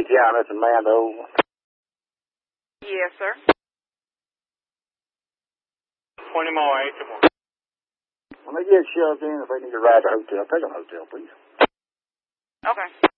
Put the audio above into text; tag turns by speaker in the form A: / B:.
A: Yeah, that's Amanda.
B: Yes, sir.
C: 20 more, 80 more.
A: When they get shoved in, if they need to ride to the hotel, take them to the hotel, please.
B: Okay.